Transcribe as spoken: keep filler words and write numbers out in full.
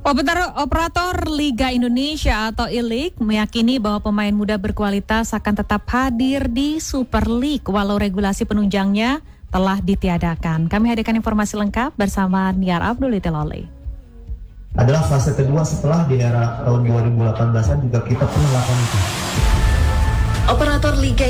Operator, operator Liga Indonesia atau I-League meyakini bahwa pemain muda berkualitas akan tetap hadir di Super League walau regulasi penunjangnya telah ditiadakan. Kami hadirkan informasi lengkap bersama Niar Abdul Itilole. Adalah fase kedua setelah di era tahun dua ribu delapan belas-an juga kita pernah lakukan itu. Operator Liga